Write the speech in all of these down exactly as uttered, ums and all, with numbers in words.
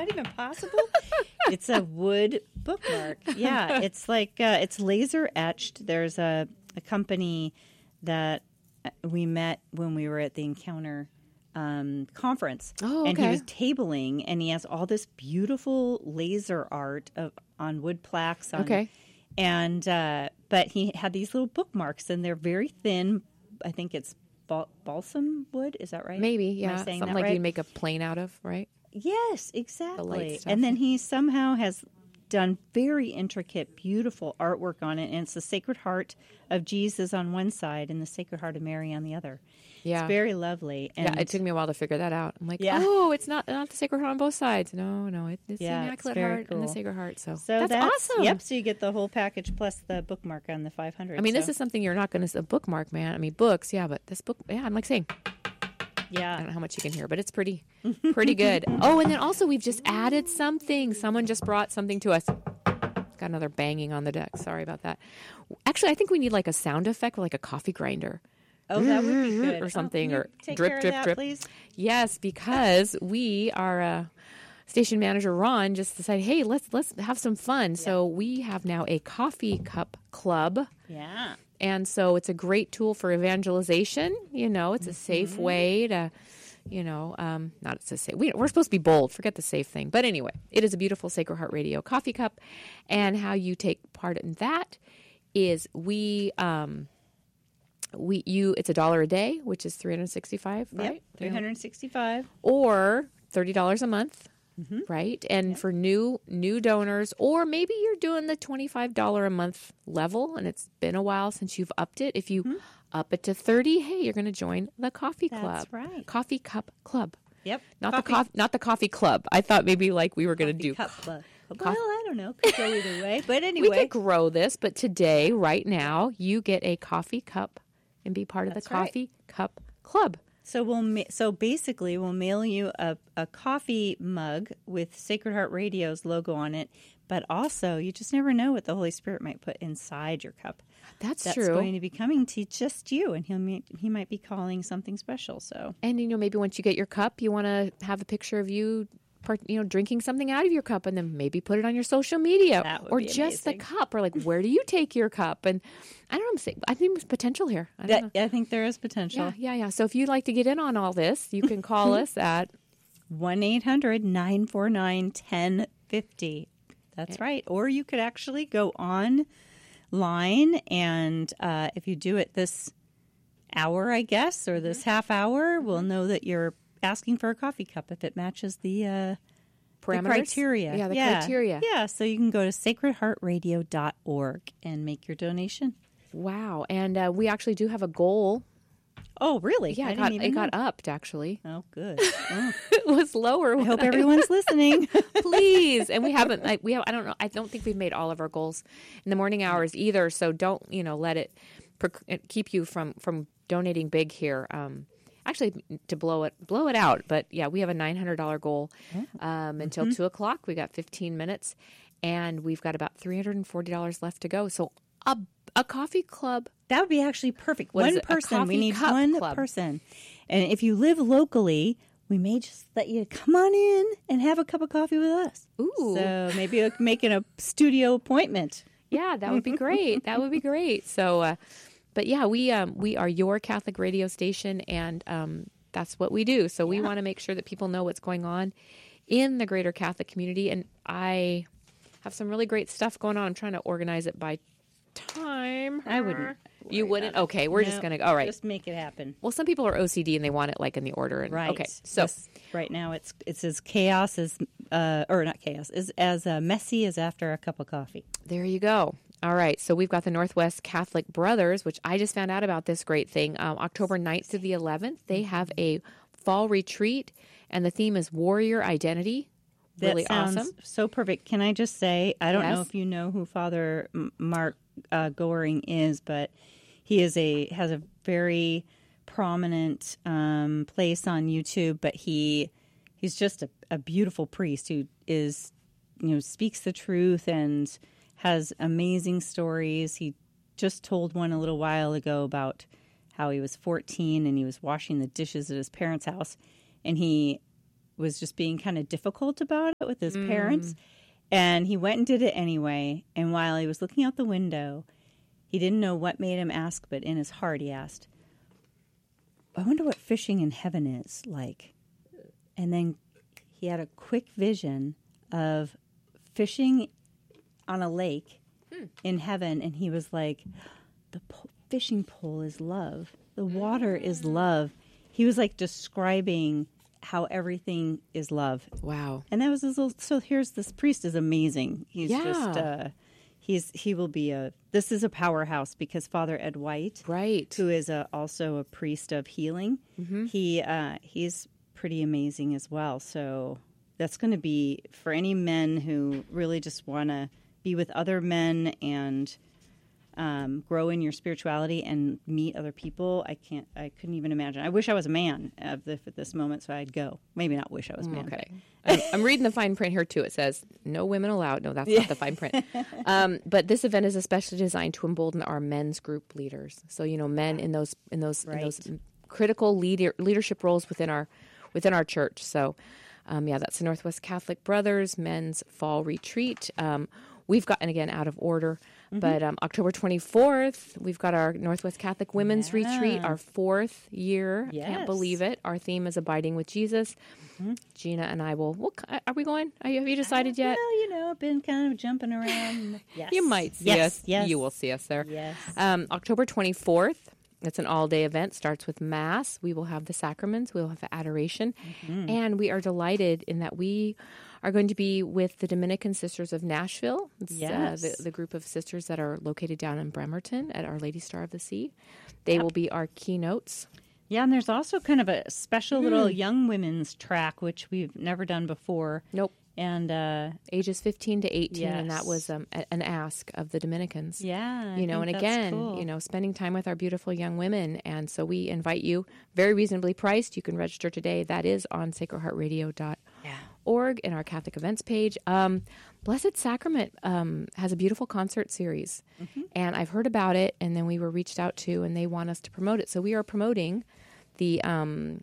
that even possible? It's a wood bookmark. Yeah, it's like uh, it's laser etched. There's a, a company that we met when we were at the Encounter um, conference. Oh, okay. And he was tabling, and he has all this beautiful laser art of, on wood plaques. On, Okay. And uh, but he had these little bookmarks, and they're very thin. I think it's bal- balsam wood. Is that right? Maybe, Am I yeah. saying Something that like right? you'd make a plane out of, right? Yes, exactly. stuff. And then he somehow has done very intricate, beautiful artwork on it, and it's the Sacred Heart of Jesus on one side and the Sacred Heart of Mary on the other. Yeah. It's very lovely. And Yeah, it took me a while to figure that out. I'm like, Yeah. oh, it's not not the Sacred Heart on both sides. No, no, it, it's Yeah, the it's Immaculate very Heart and the cool. Sacred Heart. So, So that's, awesome. Yep. So you get the whole package plus the bookmark on the five hundred. I mean, this so. is something you're not going to, a bookmark, man. I mean, books, yeah, but this book, yeah, I'm like saying, I yeah. don't know how much you can hear, but it's pretty, pretty good. Oh, and then also we've just added something. Someone just brought something to us. Got another banging on the deck. Sorry about that. Actually, I think we need like a sound effect, like a coffee grinder. Oh, that would be good. Or something, Oh, or take drip, care of drip, that, drip. please. Yes, because we are uh, station manager Ron just decided, hey, let's let's have some fun. So we have now a coffee cup club. Yeah. And so it's a great tool for evangelization. You know, it's a safe way to, you know, um, not it's a safe. We, we're supposed to be bold. Forget the safe thing. But anyway, it is a beautiful Sacred Heart Radio coffee cup. And how you take part in that is we, um, we you it's a dollar a day, which is three hundred sixty-five, right? Yep. three hundred sixty-five. Or thirty dollars a month. Mm-hmm. Right. And for new new donors, or maybe you're doing the twenty-five dollars a month level and it's been a while since you've upped it. If you Mm-hmm. up it to thirty, hey, you're going to join the coffee That's club. right. Coffee cup club. Yep. Not Coffee- the coffee not the coffee club. I thought maybe like we were going to do Cup club. Well, Coffee- I don't know. Could go either way. But we anyway. could grow this, but today, right now, you get a coffee cup and be part of That's the right. coffee cup club. So we'll ma- so basically we'll mail you a, a coffee mug with Sacred Heart Radio's logo on it, but also you just never know what the Holy Spirit might put inside your cup. That's, That's true. going to be coming to just you, and he'll may, he might be calling something special. So And you know, maybe once you get your cup, you want to have a picture of you, part, you know, drinking something out of your cup, and then maybe put it on your social media, That would or be just the amazing. cup, or like, where do you take your cup? And I don't know. I'm saying, I think there's potential here. I don't that, know. I think there is potential. Yeah, yeah, yeah. So if you'd like to get in on all this, you can call us at one eight hundred nine four nine one zero five zero. That's right. Or you could actually go online, and uh, if you do it this hour, I guess, or this half hour, we'll know that you're asking for a coffee cup if it matches the, uh, the parameters. criteria. Yeah, the criteria. Yeah, so you can go to sacred heart radio dot org and make your donation. Wow. And uh, we actually do have a goal. Oh, really? Yeah, I it got, didn't it even got know. upped, actually. Oh, good. Oh, It was lower. I when hope everyone's listening. Please. And we haven't, like, we have, I don't know, I don't think we've made all of our goals in the morning hours either. So don't, you know, let it proc- keep you from, from donating big here. Um, actually, to blow it, blow it out. But yeah, we have a nine hundred dollars goal um, until two o'clock. We got fifteen minutes, and we've got about three hundred forty dollars left to go. So a, a coffee club. That would be actually perfect. What is one it? A person. We coffee need cup one club. person. And if you live locally, we may just let you come on in and have a cup of coffee with us. Ooh. So maybe we'll making a studio appointment. Yeah, that would be great. That would be great. So, uh, but yeah, we um, we are your Catholic radio station, and um, that's what we do. So we want to make sure that people know what's going on in the greater Catholic community. And I have some really great stuff going on. I'm trying to organize it by time. I wouldn't. You worry wouldn't? about it. Okay, we're just No, going to. All right. Just make it happen. Well, some people are O C D and they want it like in the order. And, Right. Okay. So This- right now it's it's as chaos as uh, or not chaos as as uh, messy as after a cup of coffee. there you go. All right. So we've got the Northwest Catholic Brothers, which I just found out about this great thing. Um, October ninth through the eleventh, they have a fall retreat, and the theme is warrior identity. That Really sounds awesome. so perfect. Can I just say, I don't know Yes. if you know who Father M- Mark uh, Goring is, but he is a has a very prominent um, place on YouTube. But he he's just a, a beautiful priest who is you know speaks the truth and has amazing stories. He just told one a little while ago about how he was fourteen and he was washing the dishes at his parents' house, and he was just being kind of difficult about it with his mm. parents. And he went and did it anyway. And while he was looking out the window, he didn't know what made him ask, but in his heart he asked, I wonder what fishing in heaven is like. And then he had a quick vision of fishing on a lake hmm. in heaven. And he was like, the po- fishing pole is love. The water is love. He was like describing how everything is love. Wow. And that was his little, so here's this priest is amazing. He's yeah. just, uh, he's, he will be a, this is a powerhouse because Father Ed White, right, who is a, also a priest of healing, mm-hmm. he, uh, he's pretty amazing as well. So that's going to be for any men who really just want to be with other men and Um, grow in your spirituality and meet other people. I can't. I couldn't even imagine. I wish I was a man at, the, at this moment, so I'd go. Maybe not wish I was a man. Okay. I'm, I'm reading the fine print here too. It says no women allowed. No, that's yeah. not the fine print. Um, but this event is especially designed to embolden our men's group leaders. So you know, men in those in those right. in those critical leader leadership roles within our within our church. So um, yeah, that's the Northwest Catholic Brothers Men's Fall Retreat. Um, We've got, and again, out of order, mm-hmm. but um, October twenty-fourth, we've got our Northwest Catholic Women's yeah. Retreat, our fourth year. Yes. Can't believe it. Our theme is Abiding with Jesus. Mm-hmm. Gina and I will, what, are we going? Are you, have you decided yet? Well, you know, I've been kind of jumping around. Yes. You might see yes. us. Yes. You will see us there. Yes. Um, October twenty-fourth. It's an all-day event. Starts with Mass. We will have the sacraments. We will have the adoration. Mm-hmm. And we are delighted in that we are going to be with the Dominican Sisters of Nashville. It's yes. uh, the, the group of sisters that are located down in Bremerton at Our Lady Star of the Sea. They yep. will be our keynotes. Yeah, and there's also kind of a special mm. little young women's track, which we've never done before. Nope. And uh, ages fifteen to eighteen, yes. and that was um, a, an ask of the Dominicans. Yeah, you know, and again, cool. you know, spending time with our beautiful young women, and so we invite you. Very reasonably priced. You can register today. That is on sacred heart radio dot org in our Catholic events page. Um, Blessed Sacrament um, has a beautiful concert series, mm-hmm. and I've heard about it. And then we were reached out to, and they want us to promote it. So we are promoting the um,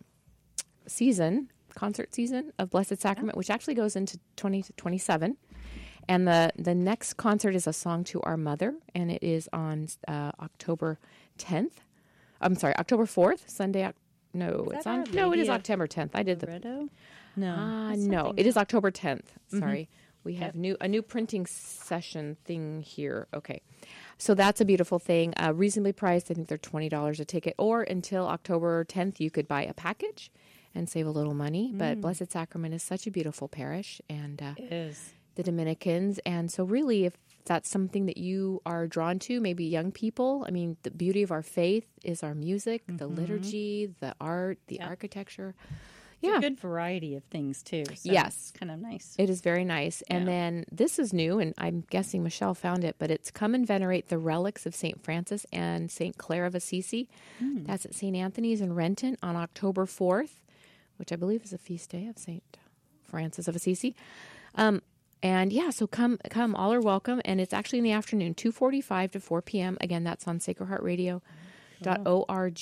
season. concert season of Blessed Sacrament, which actually goes into twenty twenty-seven. And the, the next concert is a song to our mother, and it is on uh, October tenth. I'm sorry, October fourth, Sunday. No, is it's on. No, it is October tenth. I did Loretto? the. No, uh, no, it is October tenth. Sorry, mm-hmm. we have yep. new a new printing session thing here. Okay, so that's a beautiful thing. Uh, reasonably priced. I think they're twenty dollars a ticket, or until October tenth, you could buy a package and save a little money. But mm. Blessed Sacrament is such a beautiful parish, and uh, it is. The Dominicans. And so really, if that's something that you are drawn to, maybe young people, I mean, the beauty of our faith is our music, mm-hmm. the liturgy, the art, the yep. architecture. It's yeah. a good variety of things, too. So yes. It's kind of nice. It is very nice. And yeah. then this is new, and I'm guessing Michelle found it, but it's Come and Venerate the Relics of Saint Francis and Saint Clare of Assisi. Mm. That's at Saint Anthony's in Renton on October fourth, which I believe is a feast day of Saint Francis of Assisi. Um, and yeah, so come, come, all are welcome. And it's actually in the afternoon, two forty-five to four p.m. Again, that's on sacred heart radio dot org.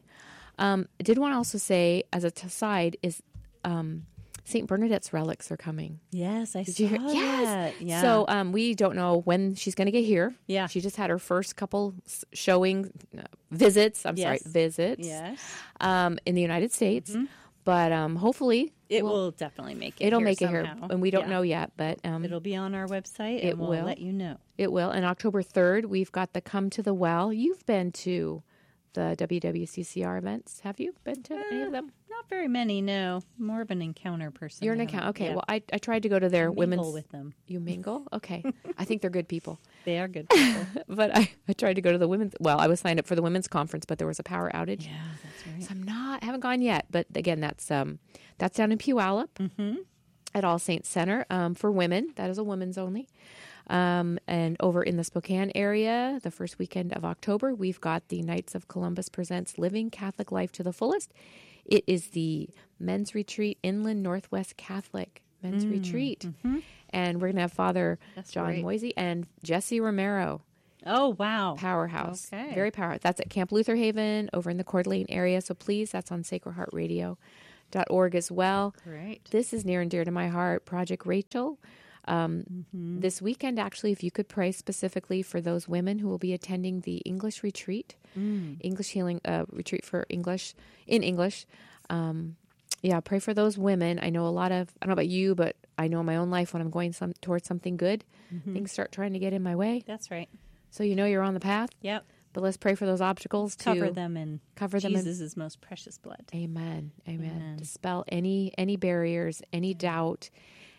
Um, I did want to also say, as a t- side, is um, Saint Bernadette's relics are coming. Yes, I did saw you hear? that. Yes. Yeah. So um, we don't know when she's going to get here. Yeah. She just had her first couple showing uh, visits. I'm yes. sorry, visits. Yes. Um, in the United States. Mm-hmm. But um, hopefully it we'll, will definitely make it. It'll here make somehow. it here, and we don't yeah. know yet. But um, it'll be on our website. It and we'll will let you know. It will. And October third, we've got the Come to the Well. You've been to the W W C C R events. Have you been to uh, any of them? Not very many. No, more of an encounter person. You're an encounter. Okay. Yeah. Well, I I tried to go to their I women's. mingle with them. You mingle? Okay. I think they're good people. They are good people. But I, I tried to go to the women's. Well, I was signed up for the women's conference, but there was a power outage. Yeah, that's right. So I'm not. Haven't gone yet. But again, that's um that's down in Puyallup mm-hmm. at All Saints Center um, for women. That is a women's only. Um, and over in the Spokane area, the first weekend of October, we've got the Knights of Columbus Presents Living Catholic Life to the Fullest. It is the men's retreat, Inland Northwest Catholic men's mm, retreat. Mm-hmm. And we're going to have Father That's John great. Moisey and Jesse Romero. Oh, wow. Powerhouse. Okay. Very powerhouse. That's at Camp Luther Haven over in the Coeur d'Alene area. So please, that's on sacred heart radio dot org as well. Great. This is near and dear to my heart, Project Rachel. Um, mm-hmm. This weekend, actually, if you could pray specifically for those women who will be attending the English retreat, mm. English healing uh, retreat for English, in English. Um, yeah, pray for those women. I know a lot of, I don't know about you, but I know in my own life when I'm going some, towards something good, mm-hmm. things start trying to get in my way. That's right. So you know you're on the path. Yep. But let's pray for those obstacles to cover them in cover them Jesus' in, most precious blood. Amen. Amen. Amen. Dispel any any barriers, any doubt,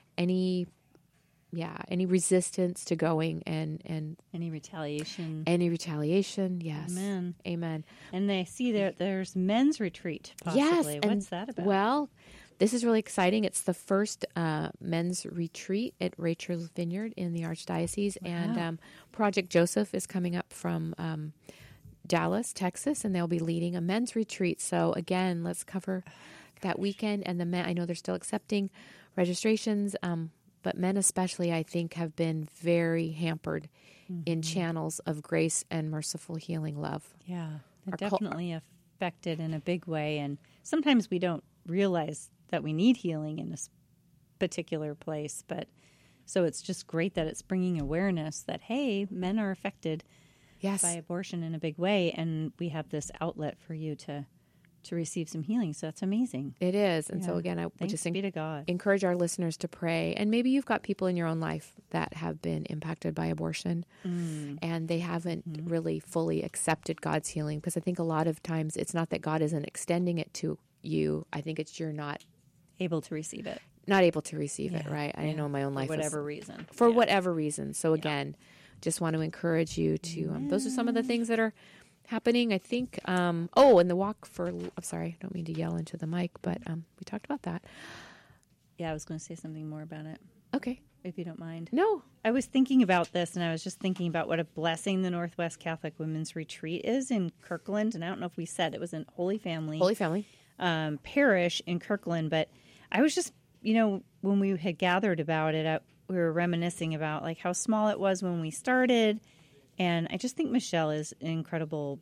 any yeah, any resistance to going and and any retaliation. Any retaliation. Yes. Amen. Amen. And they see there there's men's retreat possibly. Yes. What's and, that about? Well, this is really exciting. It's the first uh, men's retreat at Rachel's Vineyard in the Archdiocese. Wow. And um, Project Joseph is coming up from um, Dallas, Texas, and they'll be leading a men's retreat. So, again, let's cover oh, that weekend. And the men, I know they're still accepting registrations, um, but men especially, I think, have been very hampered mm-hmm. in channels of grace and merciful healing love. Yeah, they're definitely cul- affected in a big way. And sometimes we don't realize that we need healing in this particular place. But so it's just great that it's bringing awareness that, hey, men are affected yes. by abortion in a big way. And we have this outlet for you to to receive some healing. So that's amazing. It is. And yeah. so again, I would Thanks just be to God. encourage our listeners to pray. And maybe you've got people in your own life that have been impacted by abortion mm. and they haven't mm. really fully accepted God's healing. Because I think a lot of times it's not that God isn't extending it to you. I think it's you're not able to receive it. Not able to receive yeah. it, right? I yeah. know in my own life. For whatever reason. For yeah. whatever reason. So again, yeah. just want to encourage you to, um, those are some of the things that are happening, I think. Um, oh, and the walk for, I'm sorry, I don't mean to yell into the mic, but um, we talked about that. Yeah, I was going to say something more about it. Okay. If you don't mind. No. I was thinking about this, and I was just thinking about what a blessing the Northwest Catholic Women's Retreat is in Kirkland. And I don't know if we said it was in Holy Family. Holy Family. Um, parish in Kirkland. But I was just, you know, when we had gathered about it, I, we were reminiscing about like how small it was when we started. And I just think Michelle is an incredible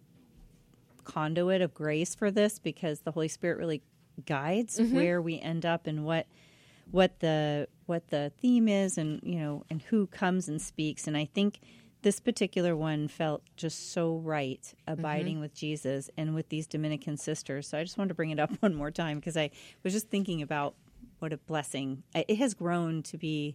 conduit of grace for this because the Holy Spirit really guides mm-hmm. where we end up and what what the what the theme is and, you know, and who comes and speaks. And I think this particular one felt just so right, abiding mm-hmm. with Jesus and with these Dominican sisters. So I just wanted to bring it up one more time because I was just thinking about what a blessing. It has grown to be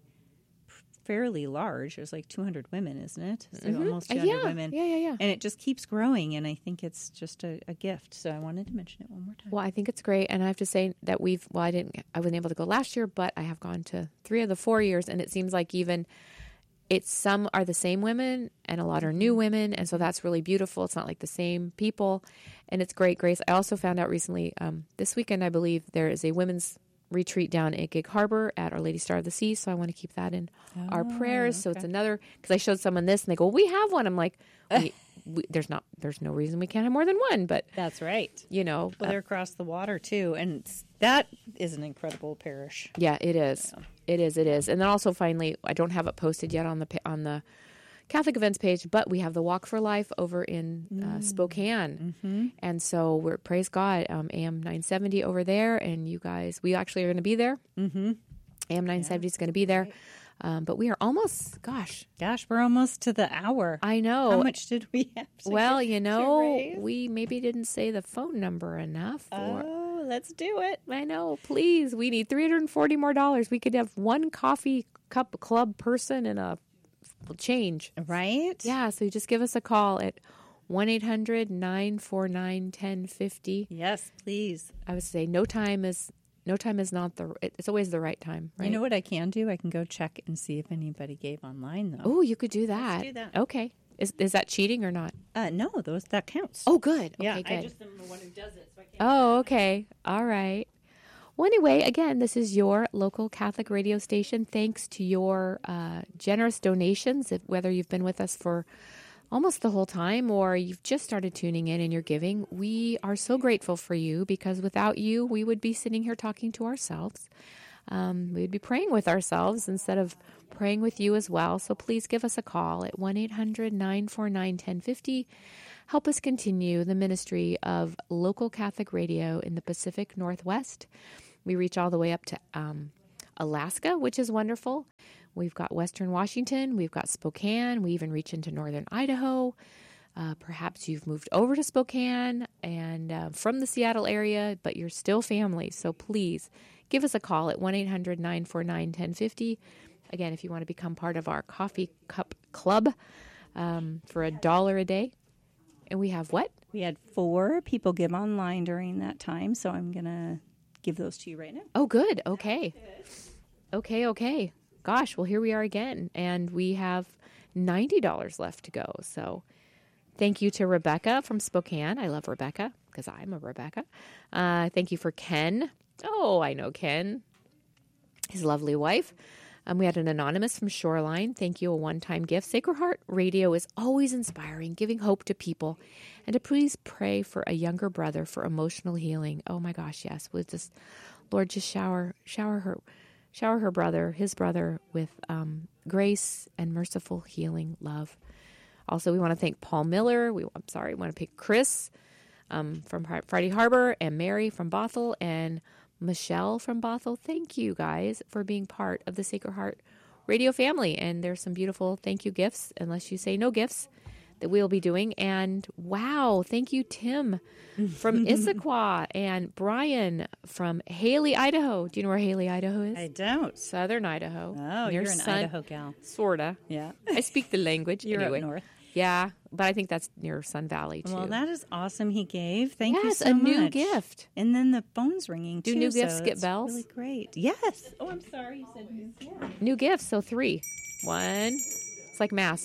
fairly large. There's like two hundred women, isn't it? So mm-hmm. almost two hundred yeah. women. Yeah, yeah, yeah. And it just keeps growing, and I think it's just a, a gift. So I wanted to mention it one more time. Well, I think it's great, and I have to say that we've, well, I didn't, I wasn't able to go last year, but I have gone to three of the four years, and it seems like even it's, some are the same women, and a lot are new women, and so that's really beautiful. It's not like the same people, and it's great grace. I also found out recently, um, this weekend, I believe, there is a women's retreat down at Gig Harbor at Our Lady Star of the Sea. So I want to keep that in oh, our prayers. Okay. So it's another, because I showed someone this and they go, we have one. I'm like, we, we, there's not, there's no reason we can't have more than one, but that's right. You know, well, they're uh, across the water too. And that is an incredible parish. Yeah, it is. Yeah. It is. It is. And then also finally, I don't have it posted yet on the, on the Catholic events page, but we have the Walk for Life over in uh, mm. Spokane. Mm-hmm. And so we're, praise God, um, A M nine seventy over there. And you guys, we actually are going to be there. Mm-hmm. A M nine seventy yeah. is going to be there. Um, but we are almost, gosh. Gosh, we're almost to the hour. I know. How much did we have to Well, you know, we maybe didn't say the phone number enough. Or, oh, let's do it. I know. Please. We need three hundred forty more dollars. We could have one coffee cup club person and a change. Right? Yeah, so you just give us a call at one eight hundred nine four nine one oh five oh. Yes, please. I would say no time is no time is not the it's always the right time, right? You know what I can do? I can go check and see if anybody gave online though. Oh, you could do that. Let's do that. Okay. Is is that cheating or not? Uh no, those that counts. Oh, good. Yeah, okay, good. I just am the one who does it, so I can't. Oh, okay. All right. Well, anyway, again, this is your local Catholic radio station. Thanks to your uh, generous donations, if, whether you've been with us for almost the whole time or you've just started tuning in and you're giving. We are so grateful for you because without you, we would be sitting here talking to ourselves. Um, we would be praying with ourselves instead of praying with you as well. So please give us a call at one eight hundred nine four nine one oh five oh. help us continue the ministry of local Catholic radio in the Pacific Northwest. We reach all the way up to um, Alaska, which is wonderful. We've got Western Washington. We've got Spokane. We even reach into northern Idaho. Uh, perhaps you've moved over to Spokane and uh, from the Seattle area, but you're still family. So please give us a call at one eight hundred nine four nine one oh five oh. Again, if you want to become part of our coffee cup club um, for a dollar a day. And we have what? We had four people give online during that time, so I'm going to give those to you right now. Oh, good. Okay. Okay, okay. Gosh, well, here we are again, and we have ninety dollars left to go. So thank you to Rebecca from Spokane. I love Rebecca because I'm a Rebecca. Uh, thank you for Ken. Oh, I know Ken. His lovely wife. Um, we had an anonymous from Shoreline. Thank you, a one-time gift. Sacred Heart Radio is always inspiring, giving hope to people. And to please pray for a younger brother for emotional healing. Oh my gosh, yes. We'll just, Lord, just shower, shower her, shower her brother, his brother, with um, grace and merciful healing love. Also, we want to thank Paul Miller. We, I'm sorry, we want to thank Chris um, from Friday Harbor and Mary from Bothell and Michelle from Bothell. Thank you guys for being part of the Sacred Heart Radio family. And there's some beautiful thank you gifts, unless you say no gifts, that we'll be doing. And wow, thank you, Tim from Issaquah and Brian from Haley, Idaho. Do you know where Haley, Idaho is? I don't. Southern Idaho. Oh, Near you're an Sun- Idaho gal. Sorta. Yeah. I speak the language. You're anyway. up north. Yeah, but I think that's near Sun Valley, too. Well, that is awesome he gave. Thank you yes, so a much. new gift. And then the phone's ringing, Do too. new so gifts get it's bells? really great. Yes. Oh, I'm sorry. You said new gifts. New gifts, so three. One. It's like mass.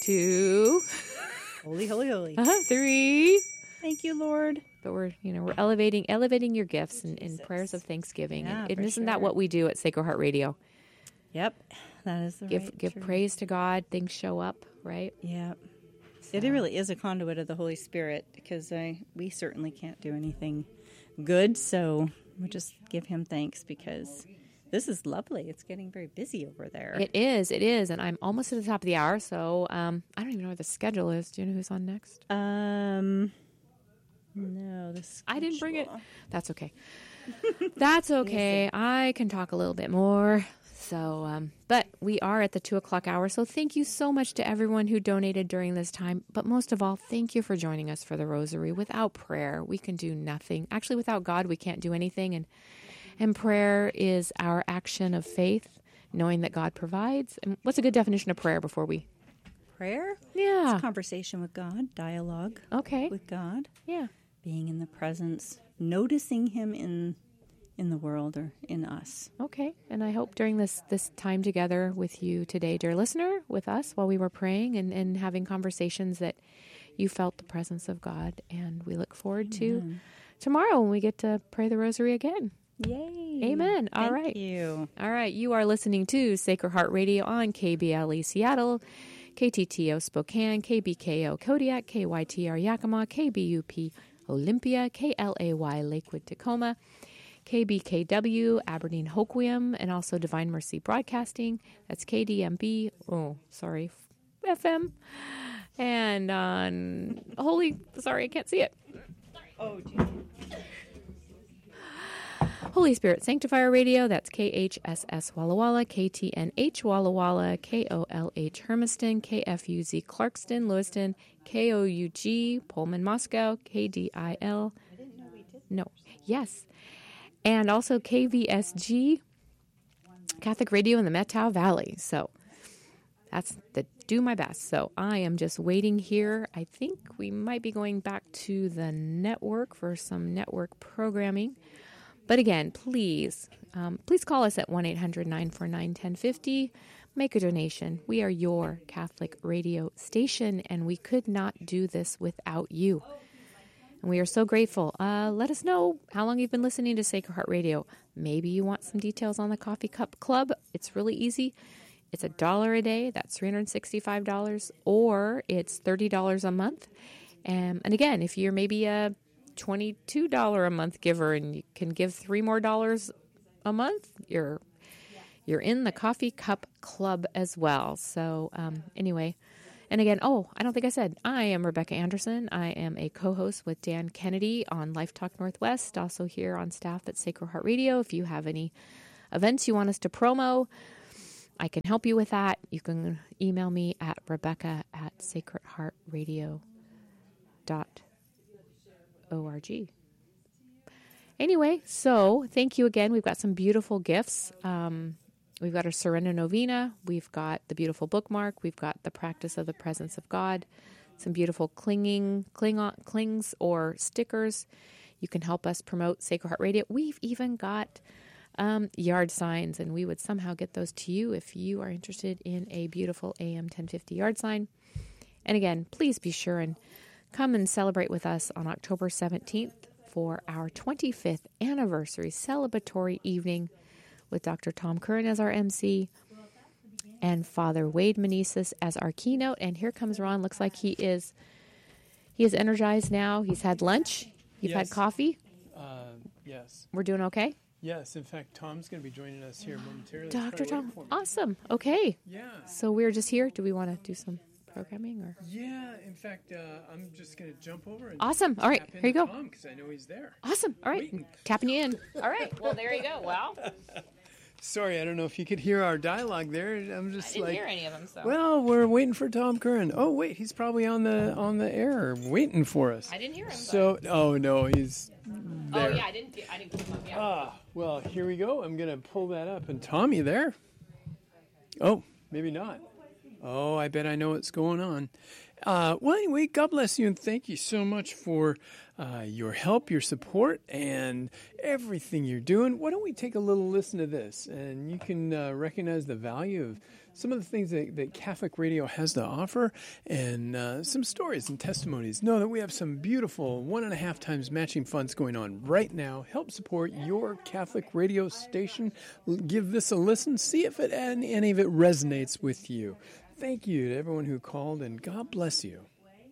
Two. Holy, holy, holy. Uh-huh, three. Thank you, Lord. But we're, you know, we're elevating elevating your gifts in, in prayers of thanksgiving. Yeah, and for isn't that sure. what we do at Sacred Heart Radio? Yep. That is the Give right give truth. praise to God, things show up, right? Yep. It really is a conduit of the Holy Spirit, because I we certainly can't do anything good, so we just give him thanks, because this is lovely. It's getting very busy over there. It is, it is, and I'm almost at the top of the hour, so um, I don't even know where the schedule is. Do you know who's on next? Um, no, this I didn't bring it. That's okay. That's okay. I can talk a little bit more. So, um, but we are at the two o'clock hour. So thank you so much to everyone who donated during this time. But most of all, thank you for joining us for the Rosary. Without prayer, we can do nothing. Actually, without God, we can't do anything. And and prayer is our action of faith, knowing that God provides. And what's a good definition of prayer before we? Prayer? Yeah. It's conversation with God, dialogue Okay. with God, Yeah. being in the presence, noticing him in in the world or in us. Okay. And I hope during this, this time together with you today, dear listener, with us while we were praying and, and having conversations, that you felt the presence of God. And we look forward to Amen. tomorrow when we get to pray the Rosary again. Yay. Amen. All Thank right. you. All right. You are listening to Sacred Heart Radio on K B L E Seattle, K T T O Spokane, K B K O Kodiak, K Y T R Yakima, K B U P Olympia, K L A Y Lakewood Tacoma, K B K W Aberdeen Hoquiam, and also Divine Mercy Broadcasting. That's K D M B. Oh, sorry, F M. And on Holy, sorry, I can't see it. Oh, geez. Holy Spirit Sanctifier Radio, that's K H S S Walla Walla, K T N H Walla Walla, K O L H Hermiston, K F U Z Clarkston, Lewiston, K O U G Pullman, Moscow, K D I L. I didn't know we did. No, yes. And also K V S G Catholic Radio in the Methow Valley. So that's the do my best. So I am just waiting here. I think we might be going back to the network for some network programming. But again, please, um, please call us at one eight hundred nine four nine one oh five oh. Make a donation. We are your Catholic radio station, and we could not do this without you. And we are so grateful. Uh, let us know how long you've been listening to Sacred Heart Radio. Maybe you want some details on the Coffee Cup Club. It's really easy. It's a dollar a day. That's three hundred sixty-five dollars. Or it's thirty dollars a month. Um, and again, if you're maybe a twenty-two dollars a month giver and you can give three more dollars a month, you're you're in the Coffee Cup Club as well. So um, anyway, And again, oh, I don't think I said, I am Rebecca Anderson. I am a co-host with Dan Kennedy on Life Talk Northwest, also here on staff at Sacred Heart Radio. If you have any events you want us to promo, I can help you with that. You can email me at Rebecca at sacred heart radio dot org. Anyway, so thank you again. We've got some beautiful gifts. Um, we've got our Surrender Novena. We've got the beautiful bookmark. We've got the Practice of the Presence of God. Some beautiful clinging, cling on, clings or stickers. You can help us promote Sacred Heart Radio. We've even got um, yard signs, and we would somehow get those to you if you are interested in a beautiful A M ten fifty yard sign. And again, please be sure and come and celebrate with us on October seventeenth for our twenty-fifth anniversary celebratory evening with Doctor Tom Curran as our M C and Father Wade Meneses as our keynote. And here comes Ron. Looks like he is he is energized now. He's had lunch. You've Yes. had coffee. Uh, yes. We're doing okay? Yes. In fact, Tom's going to be joining us here momentarily. Doctor Try to wait Tom. for me. Awesome. Okay. Yeah. So we're just here. Do we want to do some programming or? Yeah. In fact, uh, I'm just going to jump over and Awesome. All right. tap Here you into go. Tom because I know he's there. Awesome. All right. Waiting. Tapping you in. All right. Well, there you go. Well, Sorry, I don't know if you could hear our dialogue there. I'm I just didn't like, hear any of them. So well, we're waiting for Tom Curran. Oh, wait, he's probably on the on the air waiting for us. I didn't hear him. So, oh no, he's but... there. Oh yeah, I didn't. I didn't keep him. Yeah. Ah, well, here we go. I'm going to pull that up. And Tom, you there? Oh, maybe not. Oh, I bet I know what's going on. Uh, well, anyway, God bless you and thank you so much for uh, your help, your support, and everything you're doing. Why don't we take a little listen to this, and you can uh, recognize the value of some of the things that, that Catholic Radio has to offer, and uh, some stories and testimonies. Know that we have some beautiful one and a half times matching funds going on right now. Help support your Catholic radio station. Give this a listen. See if it and any of it resonates with you. Thank you to everyone who called, and God bless you.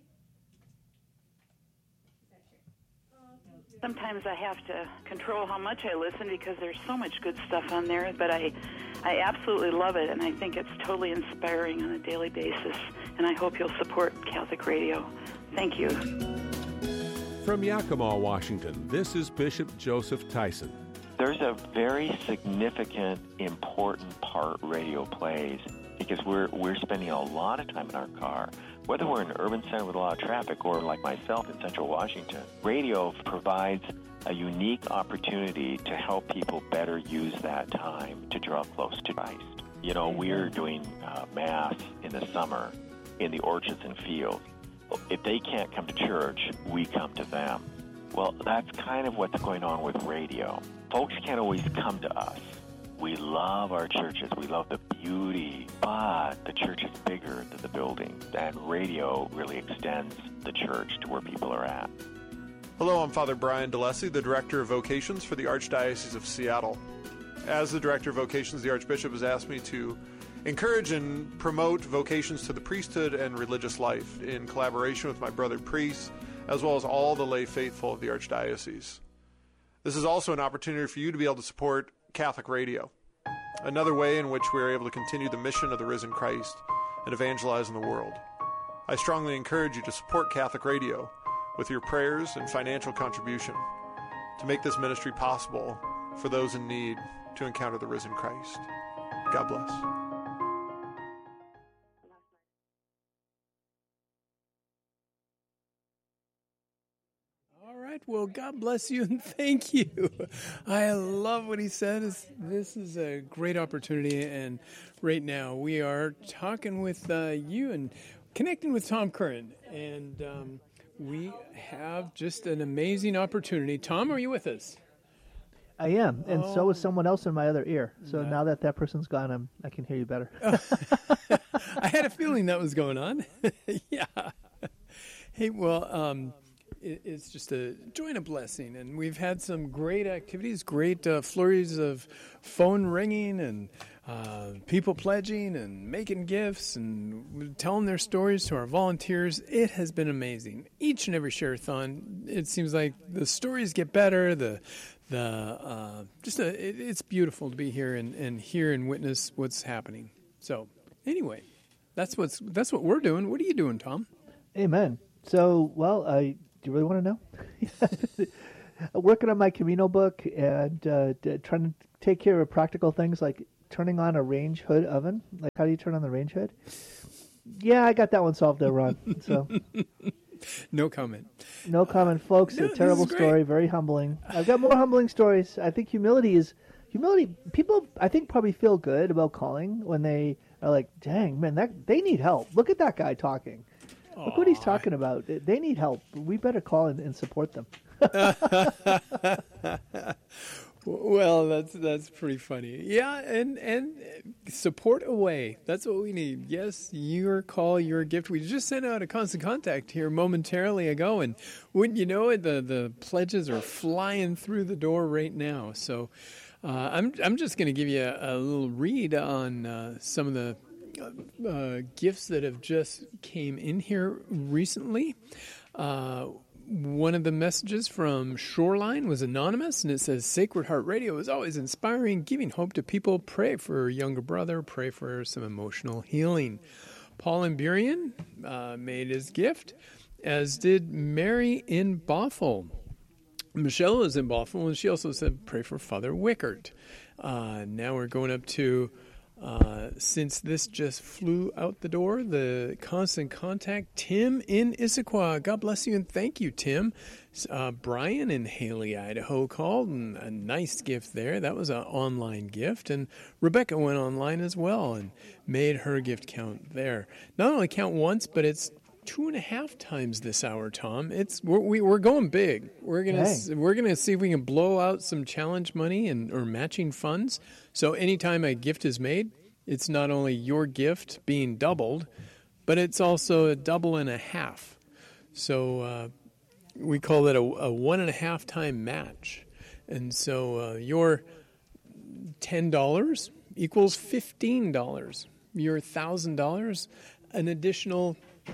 Sometimes I have to control how much I listen because there's so much good stuff on there, but I, I absolutely love it, and I think it's totally inspiring on a daily basis, and I hope you'll support Catholic Radio. Thank you. From Yakima, Washington, this is Bishop Joseph Tyson. There's a very significant, important part radio plays because we're we're spending a lot of time in our car, whether we're in an urban center with a lot of traffic or like myself in Central Washington. Radio provides a unique opportunity to help people better use that time to draw close to Christ. You know, we're doing uh, Mass in the summer in the orchards and fields. If they can't come to church, we come to them. Well, that's kind of what's going on with radio. Folks can't always come to us. We love our churches. We love the beauty, but the church is bigger than the building, and radio really extends the church to where people are at. Hello, I'm Father Brian DeLessie, the Director of Vocations for the Archdiocese of Seattle. As the Director of Vocations, the Archbishop has asked me to encourage and promote vocations to the priesthood and religious life in collaboration with my brother priests, as well as all the lay faithful of the Archdiocese. This is also an opportunity for you to be able to support Catholic Radio, another way in which we are able to continue the mission of the risen Christ and evangelize in the world. I strongly encourage you to support Catholic Radio with your prayers and financial contribution to make this ministry possible for those in need to encounter the risen Christ. God bless. Well, God bless you and thank you. I love what he said. This is a great opportunity, and right now we are talking with uh, you and connecting with Tom Curran, and um, we have just an amazing opportunity. Tom, are you with us? I am, and oh. so is someone else in my other ear. So no. now that that person's gone, I'm, I can hear you better. I had a feeling that was going on. Yeah. Hey, well, um, it's just a joy and a blessing, and we've had some great activities, great uh, flurries of phone ringing and uh, people pledging and making gifts and telling their stories to our volunteers. It has been amazing. Each and every share-a-thon, it seems like the stories get better. The the uh, just a, it, it's beautiful to be here and, and hear and witness what's happening. So anyway, That's what's that's what we're doing. What are you doing, Tom? Amen. So, well, uh, do you really want to know? I'm working on my Camino book and uh, d- trying to take care of practical things like turning on a range hood oven. Like, how do you turn on the range hood? Yeah, I got that one solved there, Ron. So, no comment. No comment, folks. No, a terrible story, very humbling. I've got more humbling stories. I think humility is humility. People, I think, probably feel good about calling when they are like, "Dang, man, that they need help. Look at that guy talking. Look what he's talking about. They need help. We better call and, and support them." Well, that's that's pretty funny. Yeah, and and support away. That's what we need. Yes, your call, your gift. We just sent out a constant contact here momentarily ago, and wouldn't you know it, the the pledges are flying through the door right now. So, uh, I'm I'm just going to give you a, a little read on uh, some of the uh, gifts that have just came in here recently. Uh, One of the messages from Shoreline was anonymous, and it says, Sacred Heart Radio is always inspiring, giving hope to people. Pray for a younger brother. Pray for some emotional healing. Paul in Burien uh, made his gift, as did Mary in Bothell. Michelle is in Bothell, and she also said, pray for Father Wickert. Uh, now we're going up to... Uh, since this just flew out the door, the constant contact, Tim in Issaquah. God bless you and thank you, Tim. Uh, Brian in Haley, Idaho called, and a nice gift there. That was an online gift. And Rebecca went online as well and made her gift count there. Not only count once, but it's two and a half times this hour, Tom. It's we're, we, we're going big. We're gonna Dang. we're gonna see if we can blow out some challenge money and or matching funds. So anytime a gift is made, it's not only your gift being doubled, but it's also a double and a half. So uh, we call it a, a one and a half time match. And so uh, your ten dollars equals fifteen dollars. Your one thousand dollars, an additional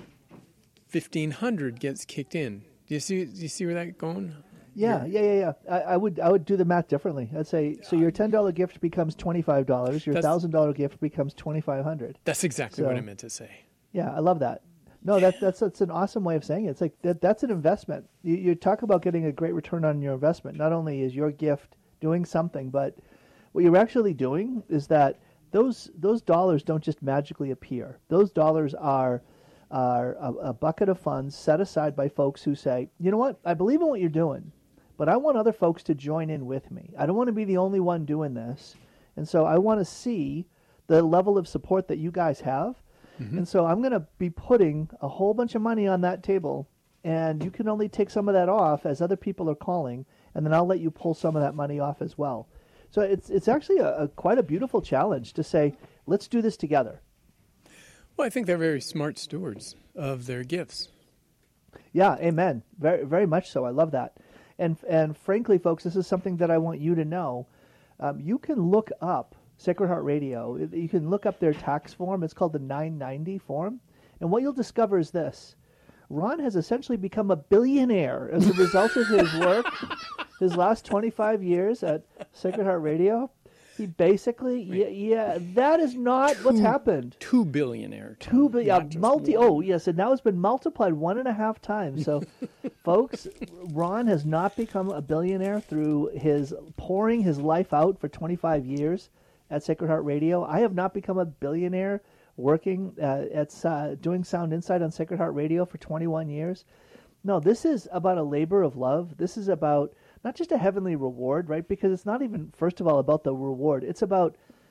fifteen hundred dollars gets kicked in. Do you see? Do you see where that's going? Yeah, yeah, yeah, yeah. I, I would, I would do the math differently. I'd say, so your ten dollar gift becomes twenty five dollars. Your thousand dollar gift becomes twenty five hundred. That's exactly So- what I meant to say. Yeah, I love that. No, that, that's that's an awesome way of saying it. It's like that, that's an investment. You, you talk about getting a great return on your investment. Not only is your gift doing something, but what you're actually doing is that those those dollars don't just magically appear. Those dollars are are a, a bucket of funds set aside by folks who say, you know what, I believe in what you're doing, but I want other folks to join in with me. I don't want to be the only one doing this, and so I want to see the level of support that you guys have. Mm-hmm. And so I'm going to be putting a whole bunch of money on that table, and you can only take some of that off as other people are calling, and then I'll let you pull some of that money off as well. So it's it's actually a, a quite a beautiful challenge to say, let's do this together. Well, I think they're very smart stewards of their gifts. Yeah, amen. Very very much so. I love that. And and frankly, folks, this is something that I want you to know. Um, you can look up Sacred Heart Radio. You can look up their tax form. It's called the nine ninety form. And what you'll discover is this. Ron has essentially become a billionaire as a result of his work, his last twenty-five years at Sacred Heart Radio. He basically, yeah, yeah, that is not two, what's happened. Two billionaire. Two billion, yeah, multi. One. Oh, yes, and now it's been multiplied one and a half times. So, folks, Ron has not become a billionaire through his pouring his life out for twenty-five years at Sacred Heart Radio. I have not become a billionaire working uh, at uh, doing Sound Insight on Sacred Heart Radio for twenty-one years. No, this is about a labor of love. This is about not just a heavenly reward, right? Because it's not even, first of all, about the reward. It's about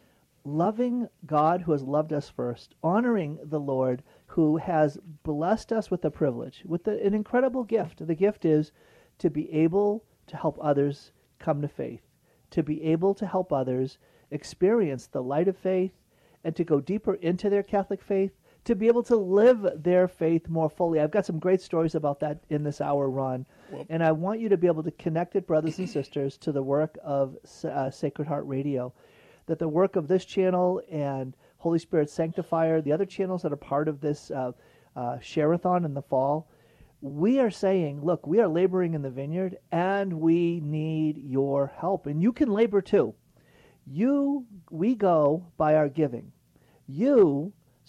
loving God who has loved us first, honoring the Lord who has blessed us with a privilege, with the, an incredible gift. The gift is to be able to help others come to faith, to be able to help others experience the light of faith, and to go deeper into their Catholic faith, to be able to live their faith more fully. I've got some great stories about that in this hour, Ron. Well, and I want you to be able to connect it, brothers and sisters, to the work of uh, Sacred Heart Radio. That the work of this channel and Holy Spirit Sanctifier, the other channels that are part of this uh, uh, Share-a-thon in the fall, we are saying, look, we are laboring in the vineyard, and we need your help. And you can labor too. You, we go by our giving. You, sorry,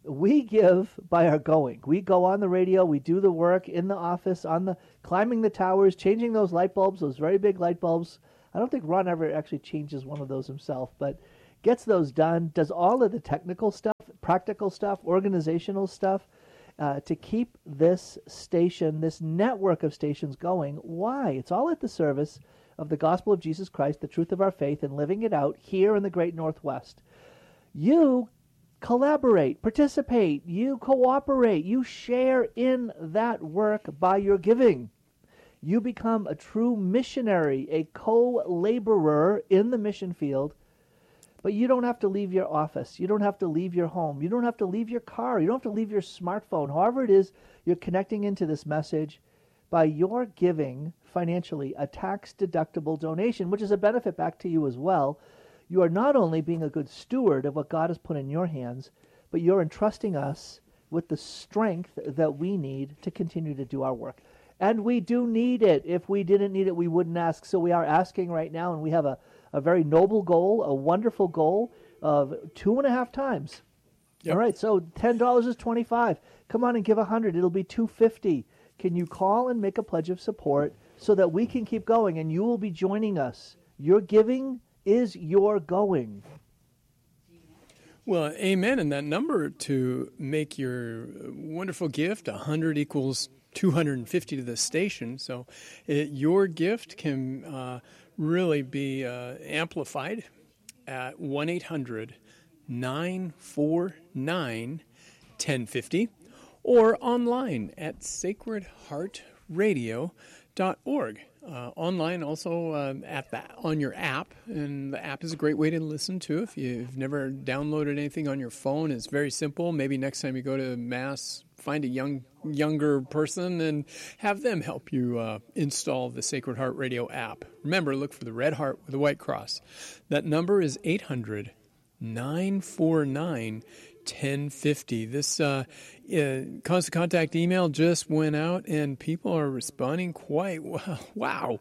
We give by our going. We go on the radio, we do the work in the office, on the climbing the towers, changing those light bulbs, those very big light bulbs. I don't think Ron ever actually changes one of those himself, but gets those done, does all of the technical stuff, practical stuff, organizational stuff, uh, to keep this station, this network of stations going. Why? It's all at the service of the gospel of Jesus Christ, the truth of our faith, and living it out here in the great Northwest. You collaborate, participate, you cooperate, you share in that work by your giving. You become a true missionary, a co-laborer in the mission field, but you don't have to leave your office. You don't have to leave your home. You don't have to leave your car. You don't have to leave your smartphone. However it is you're connecting into this message, by your giving financially a tax-deductible donation, which is a benefit back to you as well, you are not only being a good steward of what God has put in your hands, but you're entrusting us with the strength that we need to continue to do our work. And we do need it. If we didn't need it, we wouldn't ask. So we are asking right now, and we have a, a very noble goal, a wonderful goal of two and a half times. Yep. All right, so ten dollars is twenty-five dollars. Come on and give one hundred dollars. It'll be two hundred fifty dollars. Can you call and make a pledge of support so that we can keep going, and you will be joining us? Your giving is your going. Well, amen. And that number to make your wonderful gift, one hundred equals two hundred fifty to the station. So it, your gift can uh, really be uh, amplified at one eight hundred nine four nine one oh five oh or online at sacred heart radio dot org. Uh, online also uh, at the, on your app, and the app is a great way to listen to. If you've never downloaded anything on your phone, it's very simple. Maybe next time you go to Mass, find a young younger person and have them help you uh, install the Sacred Heart Radio app. Remember, look for the red heart with a white cross. That number is eight hundred nine four nine ten fifty. This uh, uh, constant contact email just went out, and people are responding quite well. Wow.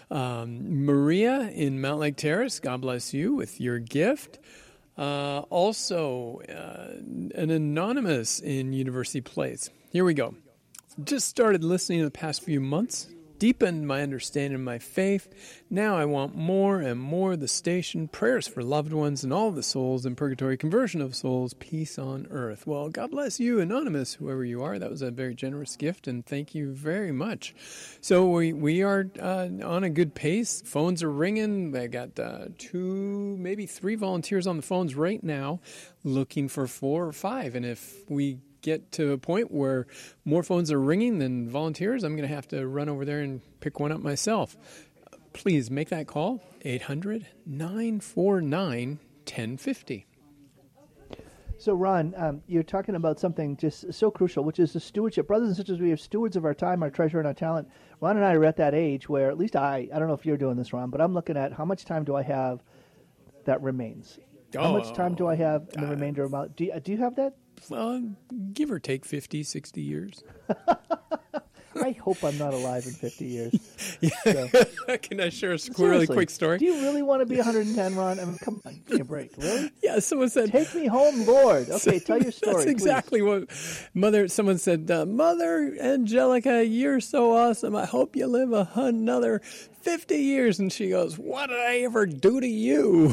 Um, Maria in Mount Lake Terrace, God bless you with your gift. Uh, also, uh, an anonymous in University Place. Here we go. Just started listening in the past few months. Deepened my understanding of my faith. Now I want more and more of the station, prayers for loved ones and all the souls in purgatory, conversion of souls, peace on earth. Well, God bless you, anonymous, whoever you are. That was a very generous gift, and thank you very much. So we we are uh, on a good pace. Phones are ringing. I got uh, two, maybe three volunteers on the phones right now, looking for four or five. And if we get to a point where more phones are ringing than volunteers, I'm going to have to run over there and pick one up myself. Please make that call, eight hundred nine four nine one oh five oh. So, Ron, um, you're talking about something just so crucial, which is the stewardship. Brothers and sisters, we have stewards of our time, our treasure, and our talent. Ron and I are at that age where, at least I, I don't know if you're doing this, Ron, but I'm looking at how much time do I have that remains? How Oh, much time do I have in the uh, remainder of my... Do you, do you have that? Well, give or take fifty, sixty years. I hope I'm not alive in fifty years. Yeah. So. Can I share a really Seriously, quick story? Do you really want to be one hundred ten, Ron? I mean, come on, give me a break. Really? Yeah, someone said... Take me home, Lord. Okay, tell your story, That's exactly please. what Mother... Someone said, uh, Mother Angelica, you're so awesome. I hope you live a, another fifty years. And she goes, what did I ever do to you?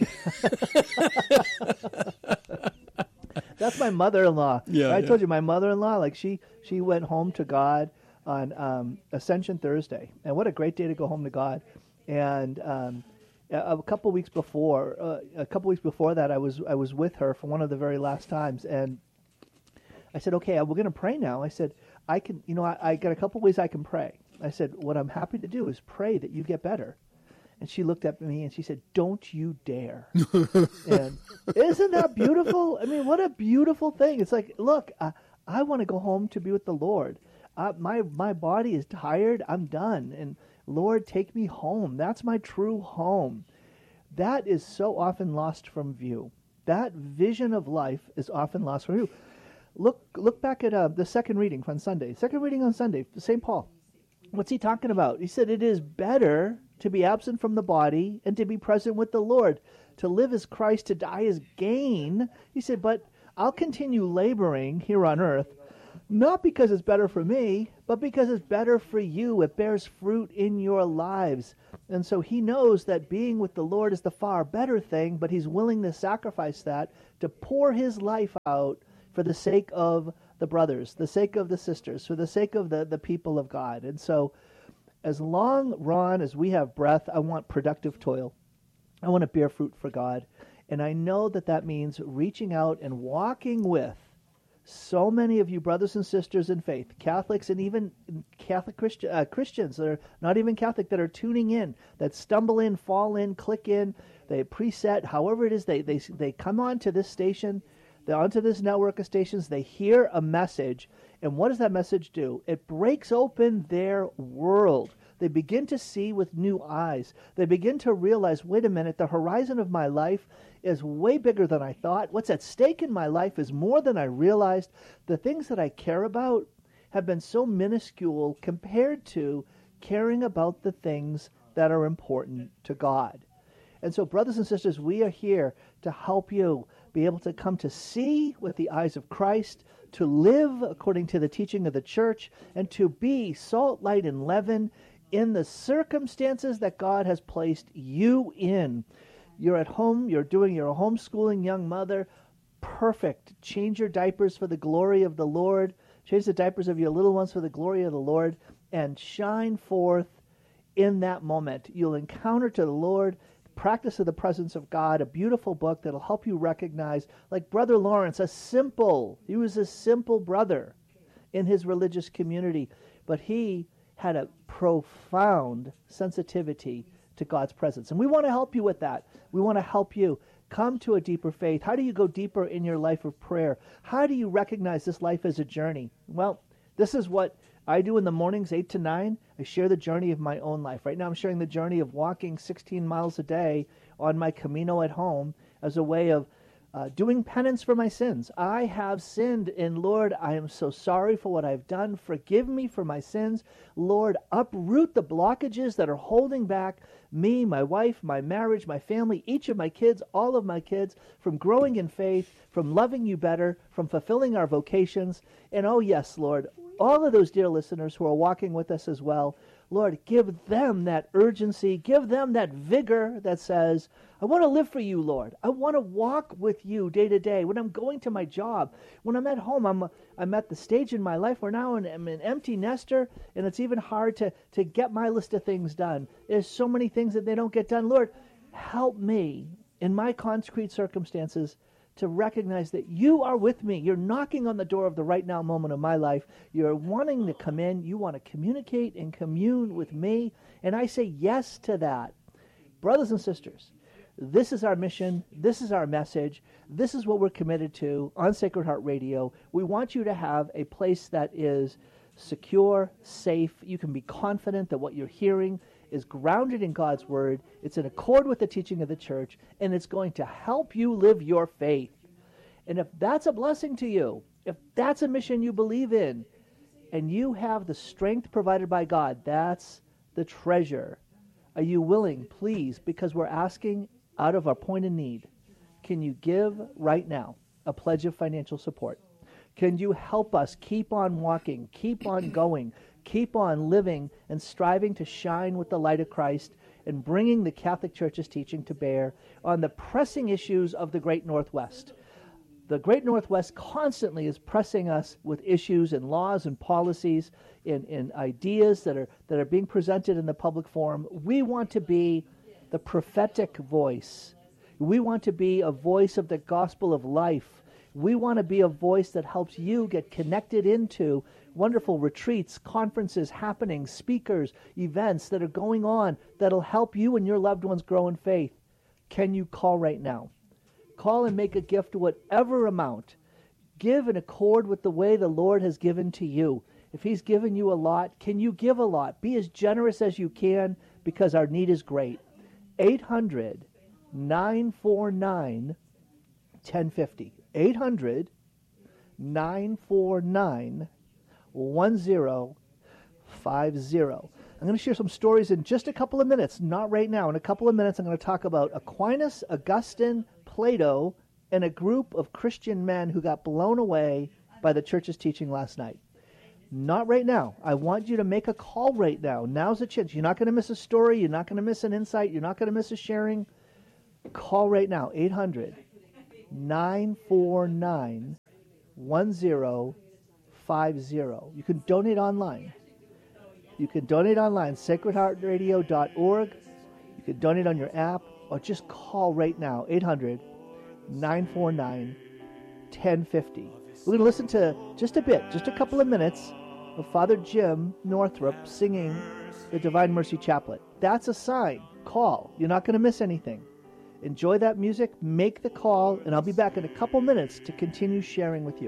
That's my mother-in-law. Yeah, I yeah. told you, my mother-in-law, like she, she went home to God on um, Ascension Thursday, and what a great day to go home to God. And um, a, a couple weeks before, uh, a couple weeks before that, I was I was with her for one of the very last times, and I said, "Okay, we're going to pray now." I said, "I can, you know, I, I got a couple ways I can pray." I said, "What I'm happy to do is pray that you get better." And she looked at me and she said, "Don't you dare." And isn't that beautiful? I mean, what a beautiful thing. It's like, look, I, I want to go home to be with the Lord. Uh, my, my body is tired. I'm done. And Lord, take me home. That's my true home. That is so often lost from view. That vision of life is often lost from view. Look, look back at uh, the second reading on Sunday. Second reading on Sunday, Saint Paul. What's he talking about? He said, it is better to be absent from the body and to be present with the Lord. To live as Christ, to die as gain. He said, but I'll continue laboring here on earth, not because it's better for me, but because it's better for you. It bears fruit in your lives. And so he knows that being with the Lord is the far better thing, but he's willing to sacrifice that to pour his life out for the sake of the brothers, the sake of the sisters, for the sake of the, the people of God. And so as long, Ron, as we have breath, I want productive toil. I want to bear fruit for God. And I know that that means reaching out and walking with so many of you brothers and sisters in faith, Catholics and even Catholic Christi- uh, Christians that are not even Catholic, that are tuning in, that stumble in, fall in, click in, they preset, however it is, they, they, they come onto this station, they're onto this network of stations, they hear a message, and what does that message do? It breaks open their world. They begin to see with new eyes. They begin to realize, wait a minute, the horizon of my life is way bigger than I thought. What's at stake in my life is more than I realized. The things that I care about have been so minuscule compared to caring about the things that are important to God. And so, brothers and sisters, we are here to help you be able to come to see with the eyes of Christ, to live according to the teaching of the church, and to be salt, light, and leaven in the circumstances that God has placed you in. You're at home, you're doing your homeschooling young mother. Perfect. Change your diapers for the glory of the Lord. Change the diapers of your little ones for the glory of the Lord, and shine forth in that moment. You'll encounter to the Lord, Practice of the Presence of God, a beautiful book that'll help you recognize, like Brother Lawrence, a simple, he was a simple brother in his religious community, but he had a profound sensitivity to God's presence. And we want to help you with that. We want to help you come to a deeper faith. How do you go deeper in your life of prayer? How do you recognize this life as a journey? Well, this is what I do in the mornings, eight to nine. I share the journey of my own life. Right now I'm sharing the journey of walking sixteen miles a day on my Camino at home as a way of Uh, doing penance for my sins. I have sinned, and Lord, I am so sorry for what I've done. Forgive me for my sins. Lord, uproot the blockages that are holding back me, my wife, my marriage, my family, each of my kids, all of my kids, from growing in faith, from loving you better, from fulfilling our vocations. And oh yes, Lord, all of those dear listeners who are walking with us as well, Lord, give them that urgency, give them that vigor that says, I want to live for you, Lord. I want to walk with you day to day. When I'm going to my job, when I'm at home, I'm I'm at the stage in my life where now I'm an empty nester, and it's even hard to, to get my list of things done. There's so many things that they don't get done. Lord, help me in my concrete circumstances to recognize that you are with me. You're knocking on the door of the right now moment of my life. You're wanting to come in. You want to communicate and commune with me. And I say yes to that. Brothers and sisters, this is our mission. This is our message. This is what we're committed to on Sacred Heart Radio. We want you to have a place that is secure, safe. You can be confident that what you're hearing is grounded in God's Word. It's in accord with the teaching of the church, and it's going to help you live your faith. And if that's a blessing to you, if that's a mission you believe in, and you have the strength provided by God, that's the treasure. Are you willing, please, because we're asking out of our point of need, can you give right now a pledge of financial support? Can you help us keep on walking, keep on going, keep on living and striving to shine with the light of Christ and bringing the Catholic Church's teaching to bear on the pressing issues of the Great Northwest? The Great Northwest constantly is pressing us with issues and laws and policies and, and ideas that are that are being presented in the public forum. We want to be the prophetic voice. We want to be a voice of the gospel of life. We want to be a voice that helps you get connected into wonderful retreats, conferences, happenings, speakers, events that are going on that'll help you and your loved ones grow in faith. Can you call right now? Call and make a gift, whatever amount. Give in accord with the way the Lord has given to you. If He's given you a lot, can you give a lot? Be as generous as you can, because our need is great. eight hundred, nine four nine, one zero five zero. eight hundred, nine four nine, one zero five zero. I'm going to share some stories in just a couple of minutes, not right now. In a couple of minutes, I'm going to talk about Aquinas, Augustine, Plato, and a group of Christian men who got blown away by the church's teaching last night. Not right now. I want you to make a call right now. Now's the chance. You're not going to miss a story. You're not going to miss an insight. You're not going to miss a sharing. Call right now, eight hundred, nine four nine, one zero five zero. You can donate online. You can donate online, sacred heart radio dot org. You can donate on your app, or just call right now, eight hundred, nine four nine, one oh five oh. We're going to listen to just a bit, just a couple of minutes of Father Jim Northrup singing the Divine Mercy Chaplet. That's a sign. Call. You're not going to miss anything. Enjoy that music, make the call, and I'll be back in a couple minutes to continue sharing with you.